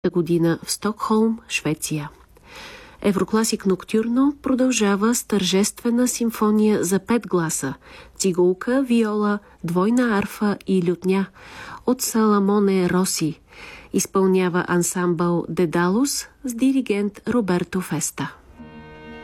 година в Стокхолм, Швеция. Еврокласик Ноктюрно продължава с тържествена симфония за 5 гласа, цигулка, виола, двойна арфа и лютня от Саламоне Роси. Изпълнява ансамбъл Дедалус с диригент Роберто Феста.